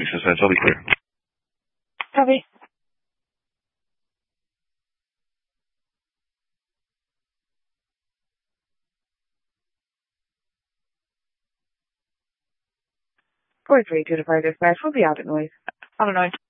Suspense, I'll be clear. Copy. Four three two to fire dispatch will be out at noise. Out of noise.